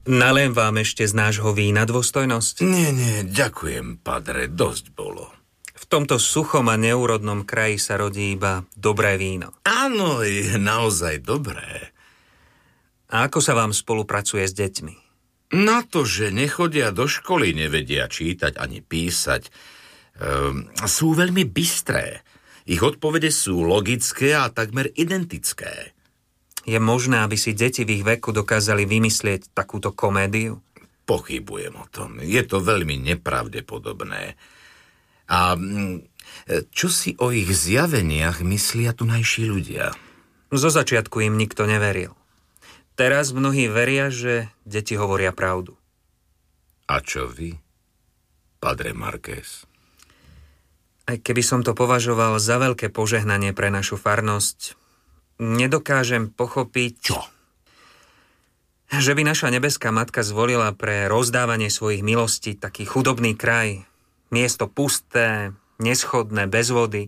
Naliem vám ešte z nášho vína, dôstojnosť? Nie, ďakujem, padre, dosť bolo. V tomto suchom a neúrodnom kraji sa rodí iba dobré víno. Áno, je naozaj dobré. A ako sa vám spolupracuje s deťmi? Na to, že nechodia do školy, nevedia čítať ani písať, sú veľmi bystré. Ich odpovede sú logické a takmer identické. Je možné, aby si deti v ich veku dokázali vymyslieť takúto komédiu? Pochybujem o tom. Je to veľmi nepravdepodobné. A čo si o ich zjaveniach myslia tunajší ľudia? Zo začiatku im nikto neveril. Teraz mnohí veria, že deti hovoria pravdu. A čo vy, padre Marquez? Aj keby som to považoval za veľké požehnanie pre našu farnosť, nedokážem pochopiť, čo? Že by naša nebeská matka zvolila pre rozdávanie svojich milostí taký chudobný kraj, miesto pusté, neschodné, bez vody,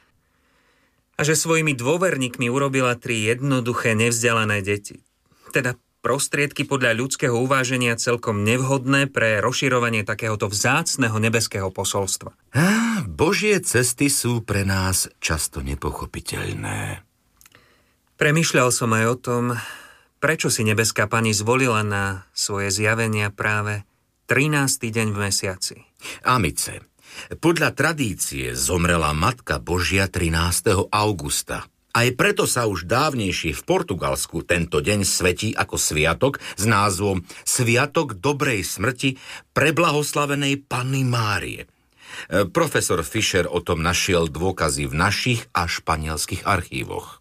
a že svojimi dôverníkmi urobila 3 jednoduché, nevzdelané deti. Teda prostriedky podľa ľudského uváženia celkom nevhodné pre rozširovanie takéhoto vzácneho nebeského posolstva. Božie cesty sú pre nás často nepochopiteľné. Premýšľal som aj o tom, prečo si nebeská pani zvolila na svoje zjavenia práve 13. deň v mesiaci. Amice, podľa tradície zomrela Matka Božia 13. augusta. Aj preto sa už dávnejšie v Portugalsku tento deň svätí ako sviatok s názvom Sviatok dobrej smrti preblahoslavenej Panny Márie. Profesor Fischer o tom našiel dôkazy v našich a španielských archívoch.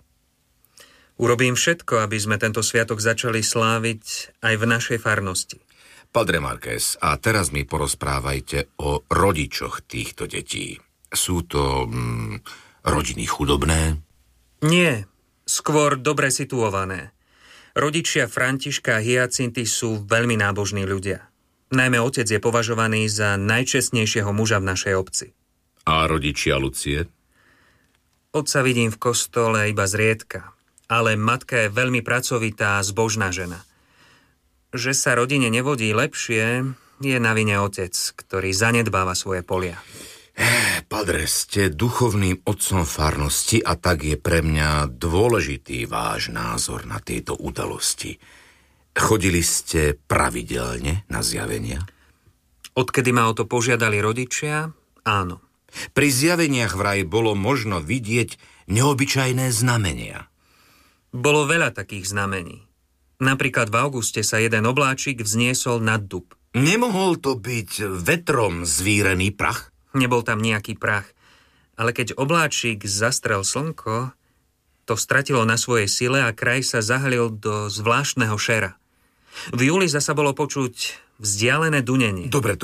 Urobím všetko, aby sme tento sviatok začali sláviť aj v našej farnosti. Padre Marquez, a teraz mi porozprávajte o rodičoch týchto detí. Sú to rodiny chudobné? Nie, skôr dobre situované. Rodičia Františka a Hyacinty sú veľmi nábožní ľudia. Najmä otec je považovaný za najčestnejšieho muža v našej obci. A rodičia Lucie? Otca vidím v kostole iba zriedka, ale matka je veľmi pracovitá a zbožná žena. Že sa rodine nevodí lepšie, je na vine otec, ktorý zanedbáva svoje polia. Padre, ste duchovným otcom farnosti a tak je pre mňa dôležitý váš názor na tieto udalosti. Chodili ste pravidelne na zjavenia? Odkedy ma o to požiadali rodičia, áno. Pri zjaveniach vraj bolo možno vidieť neobyčajné znamenia. Bolo veľa takých znamení. Napríklad v auguste sa jeden obláčik vzniesol nad dub. Nemohol to byť vetrom zvírený prach? Nebol tam nejaký prach, ale keď obláčik zastrel slnko, to stratilo na svojej sile a kraj sa zahalil do zvláštneho šera. V júli zasa bolo počuť vzdialené dunenie. Dobre.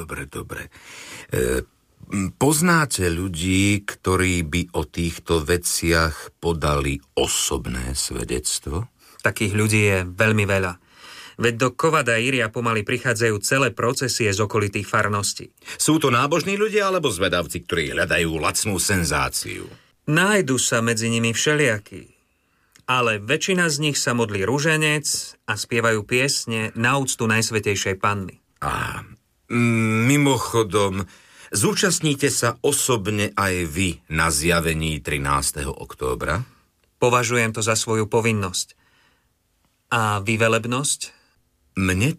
Poznáte ľudí, ktorí by o týchto veciach podali osobné svedectvo? Takých ľudí je veľmi veľa. Veď do Kovada Iria pomaly prichádzajú celé procesie z okolitých farností. Sú to nábožní ľudia alebo zvedavci, ktorí hľadajú lacnú senzáciu? Nájdu sa medzi nimi všelijakí. Ale väčšina z nich sa modlí ruženec a spievajú piesne na úctu Najsvätejšej Panny. A mimochodom, zúčastníte sa osobne aj vy na zjavení 13. októbra? Považujem to za svoju povinnosť. A vy, velebnosť? Mne